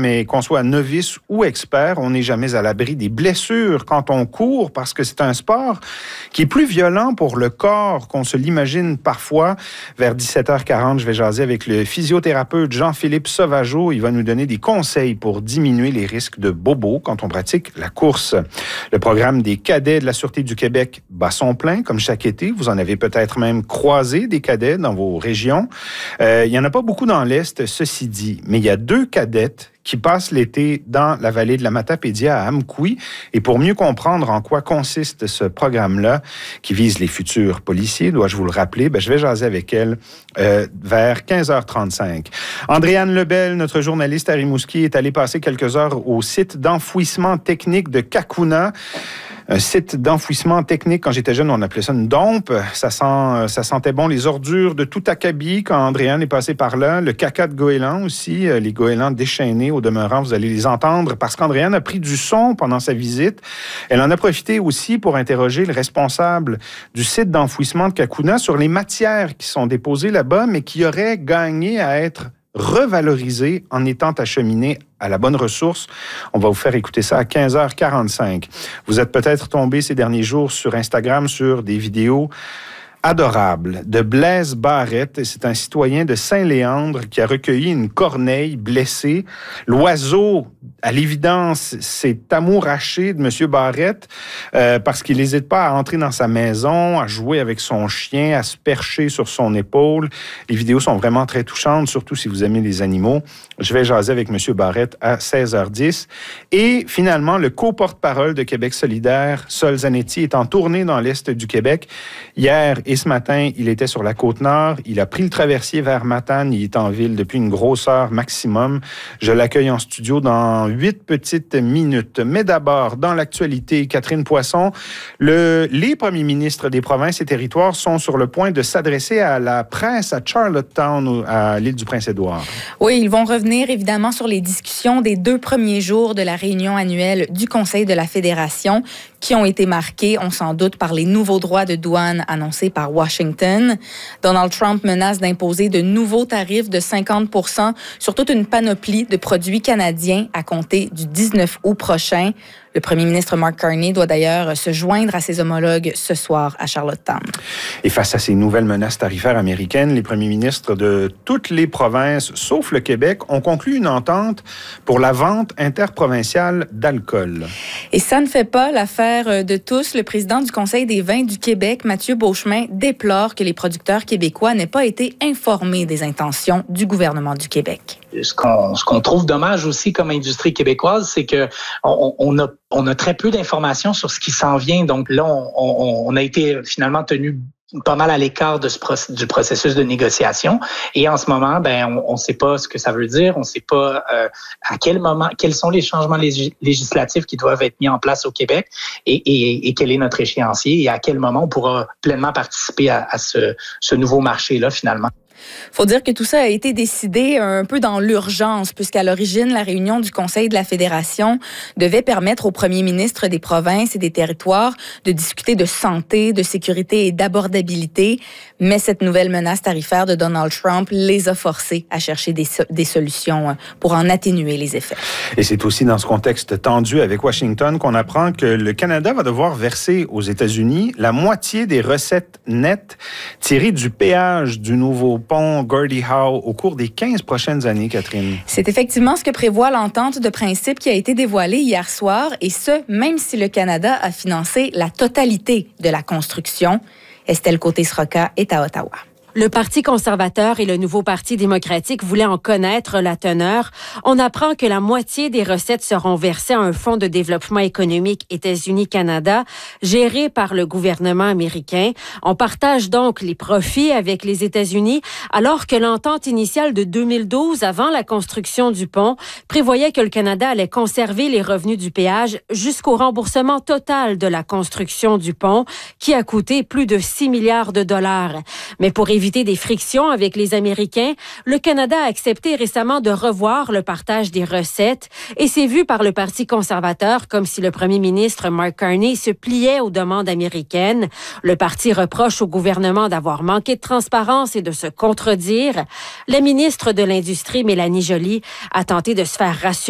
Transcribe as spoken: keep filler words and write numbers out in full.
mais qu'on soit novice ou expert, on n'est jamais à l'abri des blessures quand on court, parce que c'est un sport qui est plus violent pour le corps qu'on se l'imagine parfois. Vers dix-sept heures quarante, je vais jaser avec le physiothérapeute Jean-Philippe Sauvageau. Il va nous donner des conseils pour diminuer les risques de bobo quand on pratique la course. Le programme des cadets de la Sûreté du Québec bat son plein, comme chaque été. Vous en avez peut-être même croisé des cadets dans vos régions. Euh, il n'y en a pas beaucoup dans l'Est, ceci dit, mais il y a deux cadettes qui passent l'été dans la vallée de la Matapédia à Amkoui. Et pour mieux comprendre en quoi consiste ce programme-là, qui vise les futurs policiers, dois-je vous le rappeler, ben, je vais jaser avec elle euh, vers quinze heures trente-cinq. Andréanne Lebel, notre journaliste à Rimouski, est allée passer quelques heures au site d'enfouissement technique de Cacouna. Un site d'enfouissement technique. Quand j'étais jeune, on appelait ça une dompe. Ça sent, ça sentait bon les ordures de tout acabit quand Andréanne est passée par là. Le caca de goéland aussi, les goélands déchaînés au demeurant, vous allez les entendre parce qu'Andréanne a pris du son pendant sa visite. Elle en a profité aussi pour interroger le responsable du site d'enfouissement de Cacouna sur les matières qui sont déposées là-bas, mais qui auraient gagné à être revalorisé en étant acheminé à la bonne ressource. On va vous faire écouter ça à quinze heures quarante-cinq. Vous êtes peut-être tombé ces derniers jours sur Instagram sur des vidéos adorables de Blaise Barrette. C'est un citoyen de Saint-Léandre qui a recueilli une corneille blessée. L'oiseau, à l'évidence, s'est amouraché de M. Barrette euh, parce qu'il n'hésite pas à entrer dans sa maison, à jouer avec son chien, à se percher sur son épaule. Les vidéos sont vraiment très touchantes, surtout si vous aimez les animaux. Je vais jaser avec M. Barrette à seize heures dix. Et finalement, le co-porte-parole de Québec solidaire, Sol Zanetti, est en tournée dans l'Est du Québec. Hier et ce matin, il était sur la Côte-Nord. Il a pris le traversier vers Matane. Il est en ville depuis une grosse heure maximum. Je l'accueille en studio dans huit petites minutes. Mais d'abord, dans l'actualité, Catherine Poisson, le, les premiers ministres des provinces et territoires sont sur le point de s'adresser à la presse à Charlottetown, à l'île du Prince-Édouard. Oui, ils vont revenir évidemment sur les discussions des deux premiers jours de la réunion annuelle du Conseil de la Fédération qui ont été marqués, on s'en doute, par les nouveaux droits de douane annoncés par Washington. Donald Trump menace d'imposer de nouveaux tarifs de cinquante pour cent sur toute une panoplie de produits canadiens à compter du dix-neuf août prochain. Le premier ministre Mark Carney doit d'ailleurs se joindre à ses homologues ce soir à Charlottetown. Et face à ces nouvelles menaces tarifaires américaines, les premiers ministres de toutes les provinces, sauf le Québec, ont conclu une entente pour la vente interprovinciale d'alcool. Et ça ne fait pas l'affaire de tous. Le président du Conseil des vins du Québec, Mathieu Beauchemin, déplore que les producteurs québécois n'aient pas été informés des intentions du gouvernement du Québec. Ce qu'on, ce qu'on trouve dommage aussi comme industrie québécoise, c'est que on, on a on a très peu d'informations sur ce qui s'en vient. Donc là, on, on, on a été finalement tenu pas mal à l'écart de ce proc- du processus de négociation. Et en ce moment, ben, on ne sait pas ce que ça veut dire. On ne sait pas euh, à quel moment, quels sont les changements lég- législatifs qui doivent être mis en place au Québec et, et, et quel est notre échéancier et à quel moment on pourra pleinement participer à, à ce, ce nouveau marché-là, finalement. Faut dire que tout ça a été décidé un peu dans l'urgence, puisqu'à l'origine, la réunion du Conseil de la Fédération devait permettre aux premiers ministres des provinces et des territoires de discuter de santé, de sécurité et d'abordabilité. Mais cette nouvelle menace tarifaire de Donald Trump les a forcés à chercher des, so- des solutions pour en atténuer les effets. Et c'est aussi dans ce contexte tendu avec Washington qu'on apprend que le Canada va devoir verser aux États-Unis la moitié des recettes nettes tirées du péage du nouveau pont Gordie Howe au cours des quinze prochaines années, Catherine. C'est effectivement ce que prévoit l'entente de principe qui a été dévoilée hier soir, et ce, même si le Canada a financé la totalité de la construction. Estelle Côté-Sroka est à Ottawa. Le Parti conservateur et le nouveau Parti démocratique voulaient en connaître la teneur. On apprend que la moitié des recettes seront versées à un fonds de développement économique États-Unis-Canada, géré par le gouvernement américain. On partage donc les profits avec les États-Unis, alors que l'entente initiale de deux mille douze, avant la construction du pont, prévoyait que le Canada allait conserver les revenus du péage jusqu'au remboursement total de la construction du pont, qui a coûté plus de six milliards de dollars. Mais pour éviter éviter des frictions avec les Américains, le Canada a accepté récemment de revoir le partage des recettes et c'est vu par le Parti conservateur comme si le premier ministre Mark Carney se pliait aux demandes américaines. Le parti reproche au gouvernement d'avoir manqué de transparence et de se contredire. La ministre de l'Industrie, Mélanie Joly, a tenté de se faire rassurer